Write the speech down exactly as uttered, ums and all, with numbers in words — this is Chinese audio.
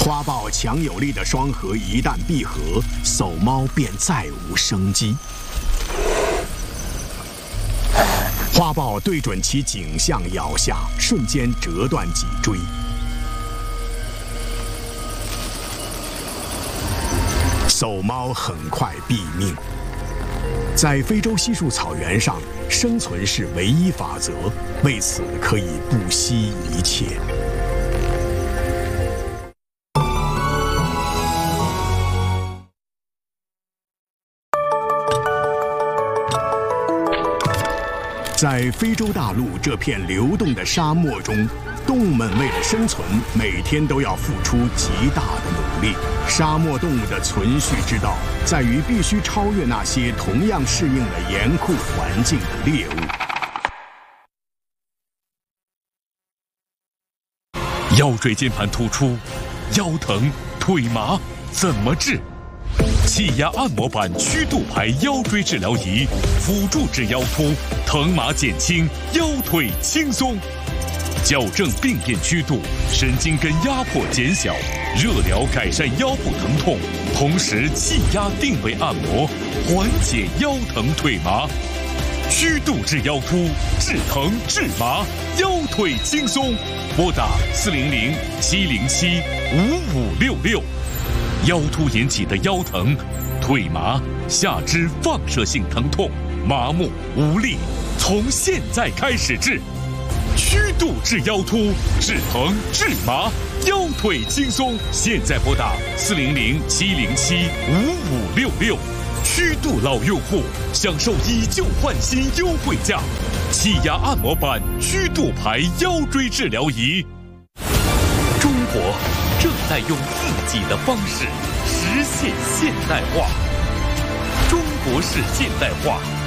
花豹强有力的双核一旦闭合，守猫便再无生机。花豹对准其颈项咬下，瞬间折断脊椎。守猫很快毙命。在非洲稀树草原上，生存是唯一法则，为此可以不惜一切。在非洲大陆这片流动的沙漠中，动物们为了生存，每天都要付出极大的努力。沙漠动物的存续之道，在于必须超越那些同样适应了严酷环境的猎物。 腰椎间盘突出、腰疼、腿麻，怎么治？气压按摩板曲度排腰椎治疗仪，辅助治腰突，疼麻减轻，腰腿轻松。矫正病变曲度，神经根压迫减小，热疗改善腰部疼痛，同时气压定位按摩，缓解腰疼腿麻。曲度治腰突，治疼治麻，腰腿轻松。拨打四零零七零七五五六六。腰突引起的腰疼、腿麻、下肢放射性疼痛、麻木无力，从现在开始治。曲度治腰突，治疼治麻，腰腿轻松。现在拨打四零零七零七五五六六。曲度老用户享受以旧换新优惠价，气压按摩板曲度牌腰椎治疗仪。中国正在用自己的方式实现现代化。中国式现代化